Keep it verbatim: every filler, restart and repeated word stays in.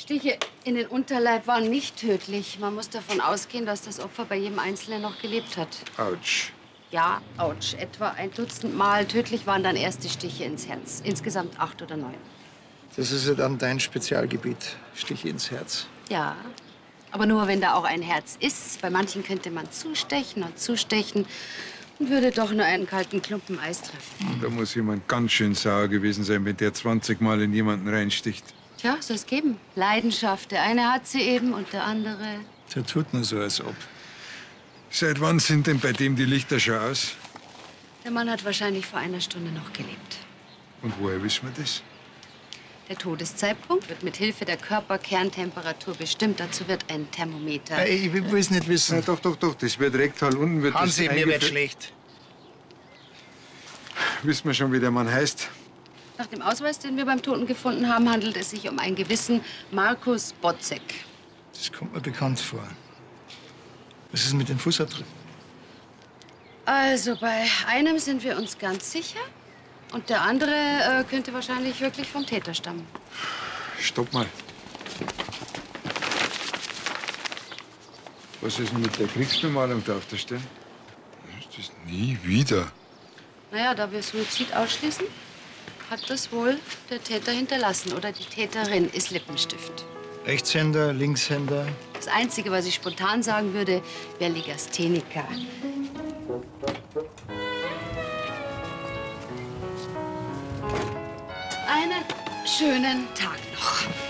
Stiche in den Unterleib waren nicht tödlich. Man muss davon ausgehen, dass das Opfer bei jedem Einzelnen noch gelebt hat. Autsch. Ja, ouch. Etwa ein Dutzend Mal. Tödlich waren dann erst die Stiche ins Herz. Insgesamt acht oder neun. Das ist ja dann dein Spezialgebiet, Stiche ins Herz. Ja, aber nur, wenn da auch ein Herz ist. Bei manchen könnte man zustechen und zustechen und würde doch nur einen kalten Klumpen Eis treffen. Da muss jemand ganz schön sauer gewesen sein, wenn der zwanzig Mal in jemanden reinsticht. Tja, soll es geben. Leidenschaft. Der eine hat sie eben und der andere... Der tut nur so, als ob. Seit wann sind denn bei dem die Lichter schon aus? Der Mann hat wahrscheinlich vor einer Stunde noch gelebt. Und woher wissen wir das? Der Todeszeitpunkt wird mit Hilfe der Körperkerntemperatur bestimmt. Dazu wird ein Thermometer... Äh, Ich will es nicht wissen. Ja, doch, doch, doch. Das wird rektal unten. Wird Hansi, das mir wird eingeführt. schlecht. Wissen wir schon, wie der Mann heißt? Nach dem Ausweis, den wir beim Toten gefunden haben, handelt es sich um einen gewissen Markus Botzek. Das kommt mir bekannt vor. Was ist mit den Fußabdrücken? Also, bei einem sind wir uns ganz sicher. Und der andere äh, könnte wahrscheinlich wirklich vom Täter stammen. Stopp mal. Was ist denn mit der Kriegsbemalung da auf der Stirn? Das ist nie wieder. Naja, da wir Suizid ausschließen, hat das wohl der Täter hinterlassen. Oder die Täterin ist Lippenstift. Rechtshänder, Linkshänder. Das Einzige, was ich spontan sagen würde, wäre Legastheniker. Einen schönen Tag noch.